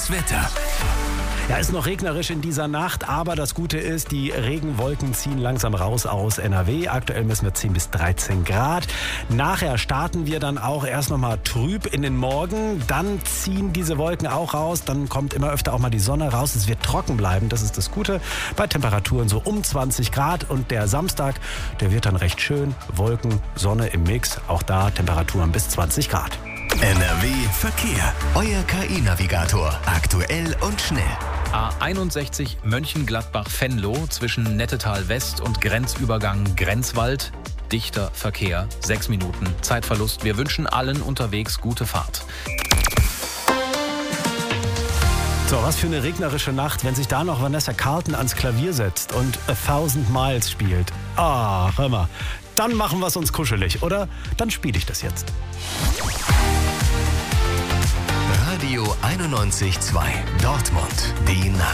Das Wetter. Ja, ist noch regnerisch in dieser Nacht, aber das Gute ist, die Regenwolken ziehen langsam raus aus NRW. Aktuell messen wir 10 bis 13 Grad. Nachher starten wir dann auch erst noch mal trüb in den Morgen. Dann ziehen diese Wolken auch raus. Dann kommt immer öfter auch mal die Sonne raus. Es wird trocken bleiben, das ist das Gute. Bei Temperaturen so um 20 Grad. Und der Samstag, der wird dann recht schön. Wolken, Sonne im Mix. Auch da Temperaturen bis 20 Grad. NRW Verkehr. Euer KI-Navigator. Aktuell und schnell. A61 Mönchengladbach-Venlo zwischen Nettetal West und Grenzübergang Grenzwald. Dichter Verkehr, 6 Minuten Zeitverlust. Wir wünschen allen unterwegs gute Fahrt. So, was für eine regnerische Nacht, wenn sich da noch Vanessa Carlton ans Klavier setzt und 1000 Miles spielt. Ach, hör mal. Dann machen wir es uns kuschelig, oder? Dann spiele ich das jetzt. Radio 91.2 Dortmund, die Nacht.